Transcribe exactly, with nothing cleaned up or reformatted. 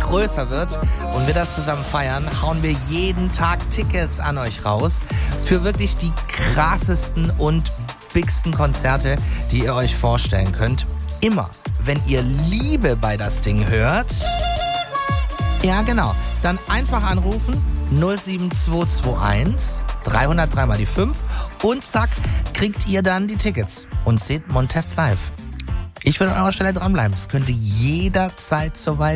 größer wird und wir das zusammen feiern, hauen wir jeden Tag Tickets an euch raus für wirklich die krassesten und bigsten Konzerte, die ihr euch vorstellen könnt. Immer, wenn ihr Liebe bei das Ding hört, ja genau, dann einfach anrufen null sieben zwei zwei eins drei null drei mal die fünf und zack, kriegt ihr dann die Tickets und seht Montez live. Ich würde an eurer Stelle dranbleiben. Es könnte jederzeit soweit